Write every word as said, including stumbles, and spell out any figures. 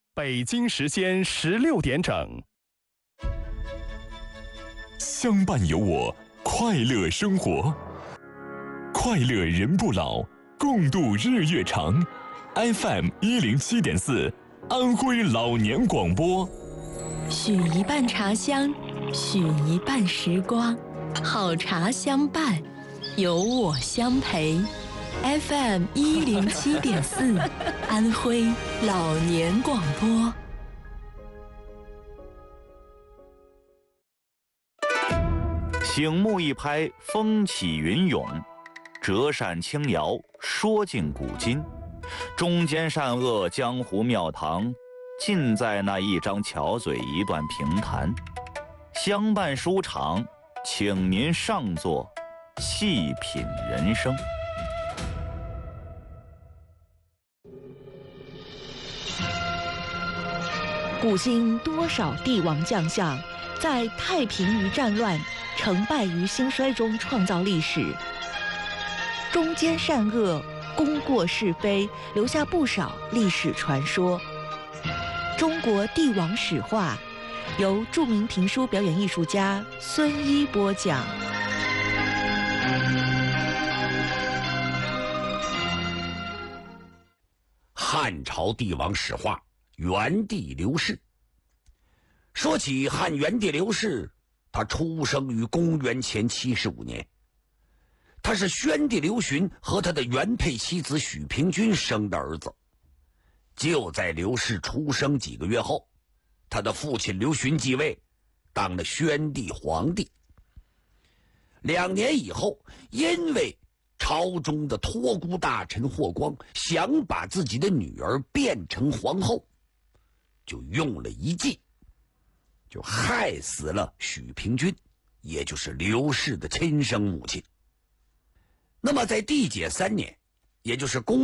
北京时间十六点整。 相伴有我，快乐生活，快乐人不老，共度日月长。F M 一零七点四，安徽老年广播。 许一半茶香，许一半时光，好茶相伴，有我相陪。F M 一零七点四，安徽老年广播。 醒目一拍，风起云涌；折扇轻摇，说尽古今。忠奸善恶，江湖庙堂，尽在那一张巧嘴，一段评弹。相伴书场，请您上座，细品人生。 古今多少帝王将相，在太平于战乱、成败于兴衰中创造历史。忠奸善恶、功过是非，留下不少历史传说。中国帝王史话，由著名评书表演艺术家孙一播讲。 汉朝帝王史话，元帝刘氏。说起汉元帝刘氏，他出生于公元前七十五年。他是宣帝刘询和他的原配妻子许平君生的儿子。就在刘氏出生几个月后，他的父亲刘询继位，当了宣帝皇帝。两年以后，因为朝中的托孤大臣霍光想把自己的女儿变成皇后，就用了一计，就害死了许平君，也就是刘氏的亲生母亲。那么在帝解三年，也就是公